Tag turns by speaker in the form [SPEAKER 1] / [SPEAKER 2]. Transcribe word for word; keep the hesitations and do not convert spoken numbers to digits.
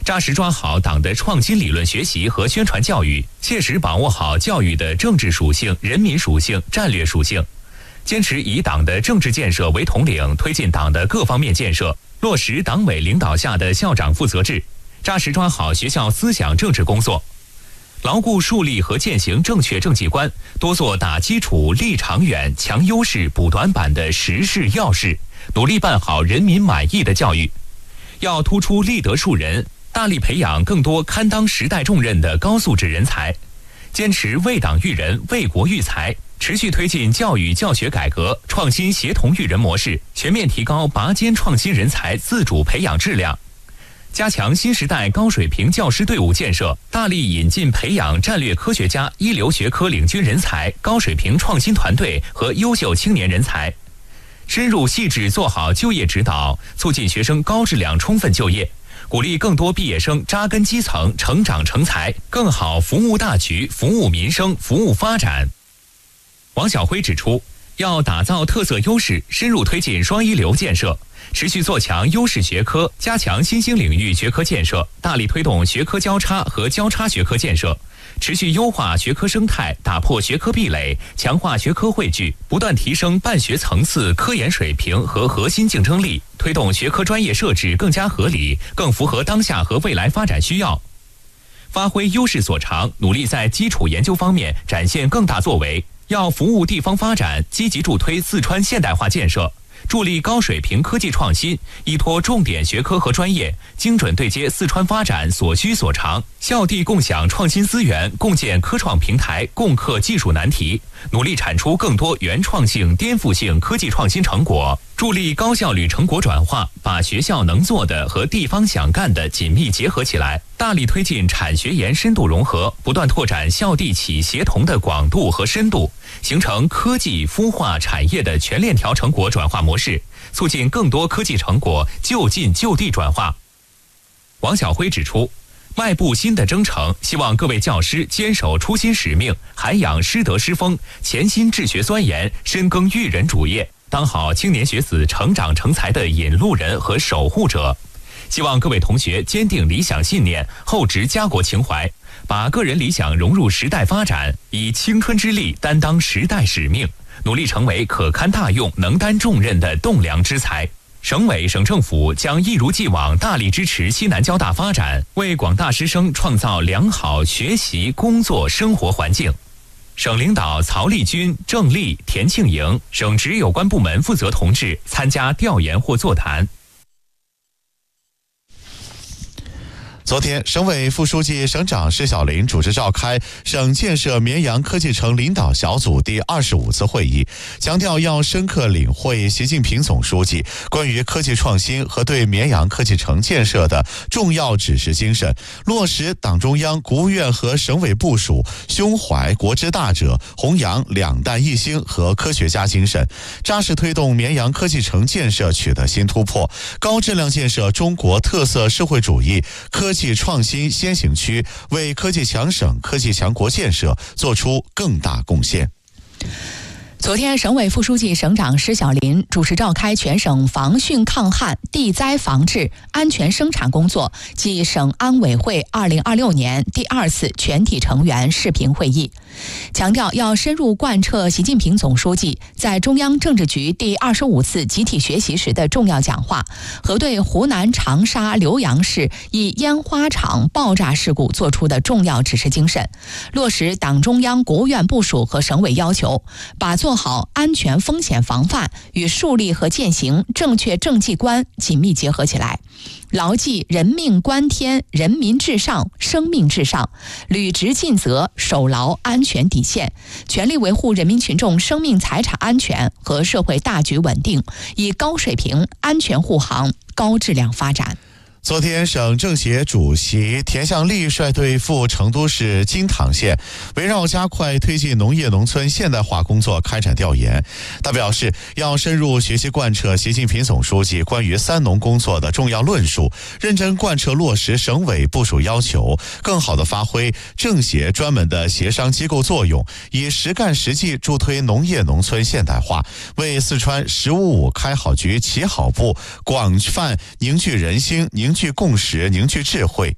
[SPEAKER 1] 扎实抓好党的创新理论学习和宣传教育，切实把握好教育的政治属性、人民属性、战略属性，坚持以党的政治建设为统领，推进党的各方面建设，落实党委领导下的校长负责制，扎实抓好学校思想政治工作，牢固树立和践行正确政绩观，多做打基础、立长远、强优势、补短板的实事要事，努力办好人民满意的教育。要突出立德树人，大力培养更多堪当时代重任的高素质人才，坚持为党育人、为国育才，持续推进教育教学改革，创新协同育人模式，全面提高拔尖创新人才自主培养质量，加强新时代高水平教师队伍建设，大力引进培养战略科学家、一流学科领军人才、高水平创新团队和优秀青年人才，深入细致做好就业指导，促进学生高质量充分就业，鼓励更多毕业生扎根基层、成长成才，更好服务大局、服务民生、服务发展。王晓辉指出，要打造特色优势，深入推进双一流建设，持续做强优势学科，加强新兴领域学科建设，大力推动学科交叉和交叉学科建设，持续优化学科生态，打破学科壁垒，强化学科汇聚，不断提升办学层次、科研水平和核心竞争力，推动学科专业设置更加合理，更符合当下和未来发展需要。发挥优势所长，努力在基础研究方面展现更大作为，要服务地方发展，积极助推四川现代化建设，助力高水平科技创新，依托重点学科和专业，精准对接四川发展所需所长，校地共享创新资源，共建科创平台，共克技术难题，努力产出更多原创性、颠覆性科技创新成果，助力高效率成果转化，把学校能做的和地方想干的紧密结合起来，大力推进产学研深度融合，不断拓展校地企协同的广度和深度，形成科技孵化产业的全链条成果转化模式，促进更多科技成果就近就地转化。王晓辉指出，迈步新的征程，希望各位教师坚守初心使命，涵养师德师风，潜心治学钻研，深耕育人主业，当好青年学子成长成才的引路人和守护者。希望各位同学坚定理想信念，厚植家国情怀，把个人理想融入时代发展，以青春之力担当时代使命，努力成为可堪大用、能担重任的栋梁之才。省委省政府将一如既往大力支持西南交大发展，为广大师生创造良好学习、工作、生活环境。省领导曹立军、郑丽、田庆莹，省直有关部门负责同志参加调研或座谈。
[SPEAKER 2] 昨天，省委副书记、省长施小林主持召开省建设绵阳科技城领导小组第二十五次会议，强调要深刻领会习近平总书记关于科技创新和对绵阳科技城建设的重要指示精神，落实党中央、国务院和省委部署胸怀国之大者，弘扬两弹一星和科学家精神，扎实推动绵阳科技城建设取得新突破，高质量建设中国特色社会主义科技创新先行区，为科技强省、科技强国建设做出更大贡献。
[SPEAKER 3] 昨天，省委副书记、省长施小林主持召开全省防汛抗旱、地灾防治、安全生产工作暨省安委会二零二六年第二次全体成员视频会议，强调要深入贯彻习近平总书记在中央政治局第二十五次集体学习时的重要讲话和对湖南长沙浏阳市一烟花厂爆炸事故作出的重要指示精神，落实党中央、国务院部署和省委要求，把做好安全风险防范与树立和践行正确政绩观紧密结合起来，牢记人命关天、人民至上、生命至上，履职尽责，守牢安全底线，全力维护人民群众生命财产安全和社会大局稳定，以高水平安全护航、高质量发展。
[SPEAKER 2] 昨天，省政协主席田向丽率队赴成都市金堂县，围绕加快推进农业农村现代化工作开展调研。他表示，要深入学习贯彻习近平总书记关于三农工作的重要论述，认真贯彻落实省委部署要求，更好地发挥政协专门的协商机构作用，以实干实际助推农业农村现代化，为四川“十五五”开好局、起好步，广泛凝聚人心、凝聚共识、凝聚智慧，